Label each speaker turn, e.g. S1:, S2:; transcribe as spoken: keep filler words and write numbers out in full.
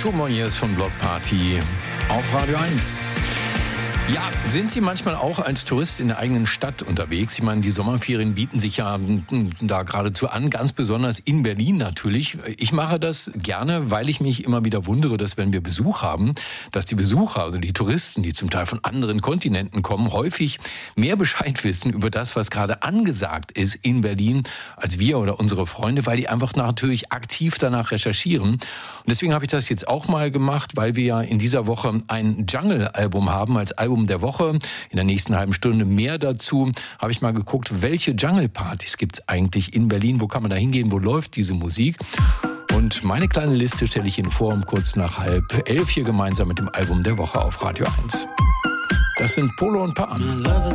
S1: Tourmoniers von Block Party auf Radio eins. Ja, sind Sie manchmal auch als Tourist in der eigenen Stadt unterwegs? Ich meine, die Sommerferien bieten sich ja da geradezu an, ganz besonders in Berlin natürlich. Ich mache das gerne, weil ich mich immer wieder wundere, dass wenn wir Besuch haben, dass die Besucher, also die Touristen, die zum Teil von anderen Kontinenten kommen, häufig mehr Bescheid wissen über das, was gerade angesagt ist in Berlin, als wir oder unsere Freunde, weil die einfach natürlich aktiv danach recherchieren. Und deswegen habe ich das jetzt auch mal gemacht, weil wir ja in dieser Woche ein Jungle-Album haben als Album der Woche. In der nächsten halben Stunde mehr dazu. Habe ich mal geguckt, welche Jungle-Partys gibt es eigentlich in Berlin? Wo kann man da hingehen? Wo läuft diese Musik? Und meine kleine Liste stelle ich Ihnen vor um kurz nach halb elf hier gemeinsam mit dem Album der Woche auf Radio eins. Das sind Polo und Pan.